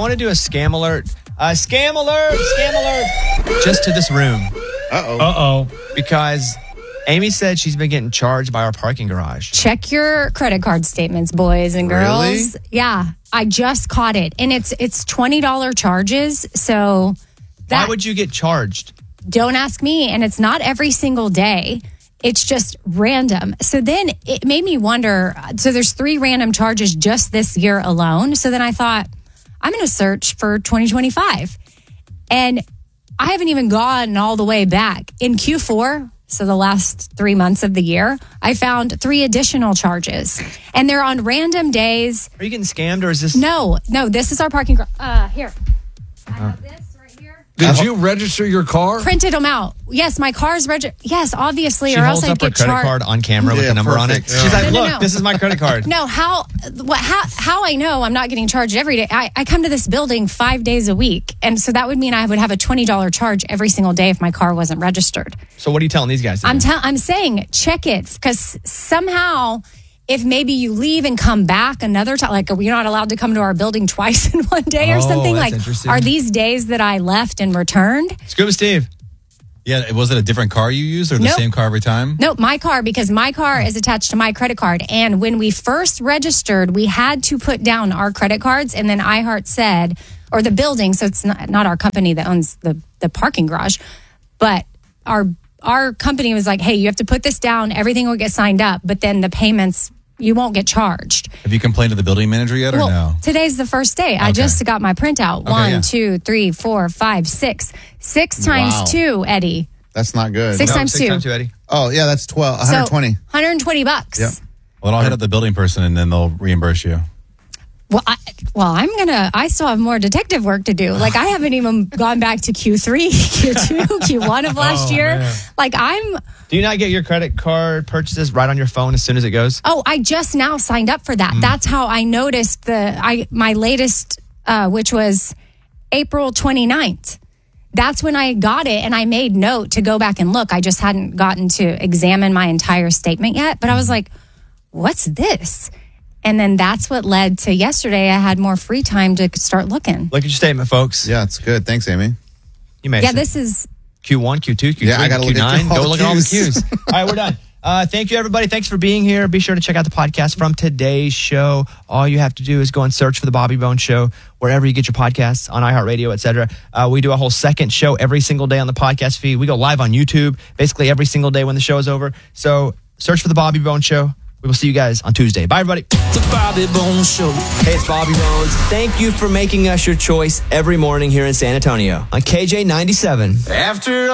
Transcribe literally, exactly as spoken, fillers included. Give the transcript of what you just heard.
want to do a scam alert. Uh, scam alert! Scam alert! Just to this room. Uh-oh. Uh-oh. Because Amy said she's been getting charged by our parking garage. Check your credit card statements, boys and girls. Really? Yeah, I just caught it. And it's it's twenty dollars charges. So that, Why would you get charged? Don't ask me. And it's not every single day. It's just random. So then it made me wonder. So there's three random charges just this year alone. So then I thought, I'm going to search for twenty twenty-five. And I haven't even gone all the way back. In Q four, so the last three months of the year, I found three additional charges. And they're on random days. Are you getting scammed or is this? No, no, this is our parking garage. Uh, here. I have this right here. Did you register your car? Printed them out. Yes, my car's registered. Yes, obviously, She or else holds I'd up her get credit charged. card on camera with Yeah, the number on it. perfect. She's like, No, no, look, no. this is my credit card. No, how what how how I know I'm not getting charged every day. I, I come to this building five days a week. And so that would mean I would have a twenty dollars charge every single day if my car wasn't registered. So what are you telling these guys? to I'm do? tell I'm saying check it, because somehow if maybe you leave and come back another time, like you're not allowed to come to our building twice in one day or Oh, something. that's Like, interesting. are these days that I left and returned? Scuba Steve. Yeah, was it a different car you used or the Nope. same car every time? No, my car, because my car is attached to my credit card. And when we first registered, we had to put down our credit cards. And then iHeart said, or the building, so it's not, not our company that owns the, the parking garage, but our our company was like, hey, you have to put this down. Everything will get signed up. But then the payments, you won't get charged. Have you complained to the building manager yet or Well, no? today's the first day. I Okay. just got my printout. Okay, One, yeah. two, three, four, five, six. Six times Wow. two, Eddie. That's not good. Six No, times six two. times two, Eddie. Oh, yeah, that's twelve, one So, hundred twenty. one hundred twenty bucks. Yep. Well, I'll hit up the building person and then they'll reimburse you. Well, I, well, I'm gonna. I still have more detective work to do. Like I haven't even gone back to Q three, Q two, Q one of last Oh, year. man. Like I'm. Do you not get your credit card purchases right on your phone as soon as it goes? Oh, I just now signed up for that. That's how I noticed the. I my latest, uh, which was April twenty-ninth. That's when I got it, and I made note to go back and look. I just hadn't gotten to examine my entire statement yet, but I was like, "What's this?" And then that's what led to yesterday. I had more free time to start looking. Look at your statement, folks. Yeah, it's good. Thanks, Amy. You made Yeah, it. this is. Q one, Q two, Q three, Yeah, I gotta Q look at nine. all Go the look at all the Qs. Qs. All right, we're done. Uh, thank you, everybody. Thanks for being here. Be sure to check out the podcast from today's show. All you have to do is go and search for The Bobby Bones Show wherever you get your podcasts, on iHeartRadio, et cetera. Uh, we do a whole second show every single day on the podcast feed. We go live on YouTube basically every single day when the show is over. So search for The Bobby Bones Show. We will see you guys on Tuesday. Bye, everybody. The Bobby Bones Show. Hey, it's Bobby Bones. Thank you for making us your choice every morning here in San Antonio on K J ninety-seven. After